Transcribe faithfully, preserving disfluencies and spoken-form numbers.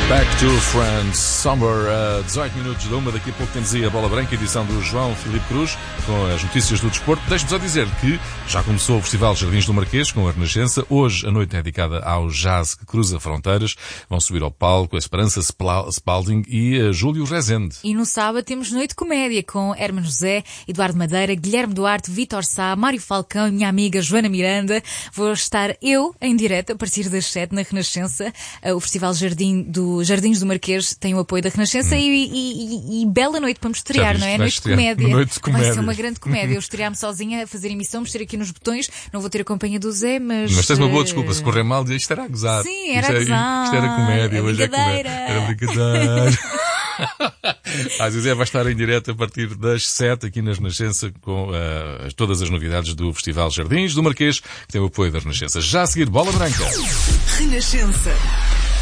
Back to Friends, Summer, a dezoito minutos da uma. Daqui a pouco temos aí a Bola Branca, edição do João Filipe Cruz, com as notícias do desporto. Deixe-me só dizer que já começou o Festival Jardins do Marquês, com a Renascença. Hoje a noite é dedicada ao jazz que cruza fronteiras. Vão subir ao palco a Esperança Spalding e a Júlio Rezende. E no sábado temos Noite de Comédia, com Hermano José, Eduardo Madeira, Guilherme Duarte, Vítor Sá, Mário Falcão e minha amiga Joana Miranda. Vou estar eu em direto a partir das sete na Renascença. O Festival Jardim do Jardins do Marquês tem o apoio da Renascença hum. e, e, e, e bela noite para me estrear, não é? Noite de comédia. Noite de comédia. Vai ser uma grande comédia. Eu estrear-me sozinha a fazer emissão, mexer aqui nos botões. Não vou ter a companhia do Zé, mas... Mas tens uma boa desculpa. Se correr mal, isto era a gozar. Sim, era isto a gozar. Isto era comédia. É hoje é comédia. Era brincadeira. A Zé vai estar em direto a partir das sete aqui na Renascença com uh, todas as novidades do Festival Jardins do Marquês, que tem o apoio da Renascença. Já a seguir, Bola Branca. Renascença.